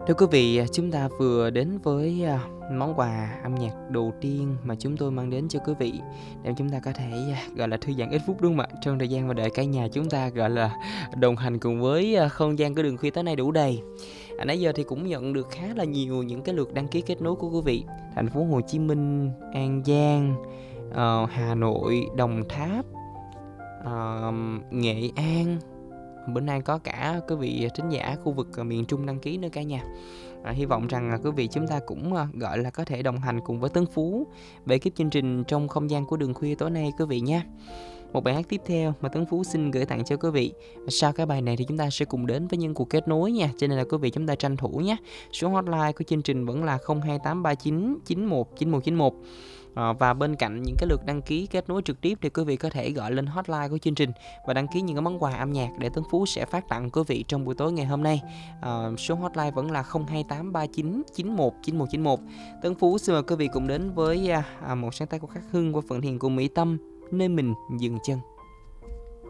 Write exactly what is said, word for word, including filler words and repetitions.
Thưa quý vị, chúng ta vừa đến với, a, món quà âm nhạc đầu tiên mà chúng tôi mang đến cho quý vị để chúng ta có thể, a, gọi là, thư giãn ít phút, đúng không ạ? Trong thời gian mà đợi cả nhà chúng ta, gọi là, đồng hành cùng với, a, không gian của đường khuya tối nay đủ đầy. À, nãy giờ thì cũng nhận được khá là nhiều những cái lượt đăng ký kết nối của quý vị. Thành phố Hồ Chí Minh, An Giang, ờ, Hà Nội, Đồng Tháp, ờm, Nghệ An, bữa nay có cả quý vị thính giả khu vực, ờ, miền Trung đăng ký nữa cả nhà. À, hy vọng rằng là quý vị chúng ta cũng, a, gọi là, có thể đồng hành cùng với Tấn Phú về ekip chương trình trong không gian của đường khuya tối nay quý vị nha. Một bài hát tiếp theo mà Tấn Phú xin gửi tặng cho quý vị. Sau cái bài này thì chúng ta sẽ cùng đến với những cuộc kết nối nha, cho nên là quý vị chúng ta tranh thủ nhé. Số hotline của chương trình vẫn là không hai tám ba chín chín một chín một chín một. Ờ, và bên cạnh những cái lượt đăng ký kết nối trực tiếp thì quý vị có thể gọi lên hotline của chương trình và đăng ký những cái món quà âm nhạc để Tấn Phú sẽ phát tặng quý vị trong buổi tối ngày hôm nay. Ờ, số hotline vẫn là không hai tám ba chín chín một chín một chín một. Tấn Phú xin mời quý vị cùng đến với à, à, một sáng tác của Khắc Hưng qua phần thiền của Mỹ Tâm, Nơi Mình Dừng Chân.